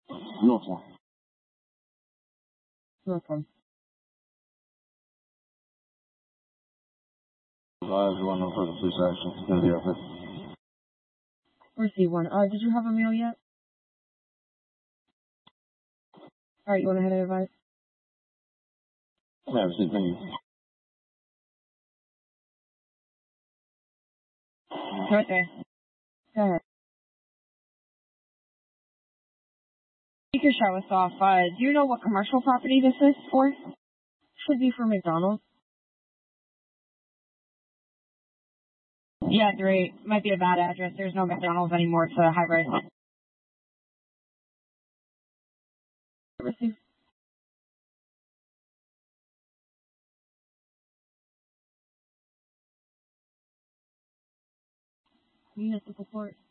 North one. North one. Everyone on the police action. It's going to be okay. Receive one. Did you have a meal yet? Alright, you want to head and advise? Yeah, received, thank you. Right there. Go ahead. Speaker shot was off. Do you know what commercial property this is for? Should be for McDonald's. Yeah, great. Might be a bad address. There's no McDonald's anymore. It's a high-rise. Receive. Municipal court.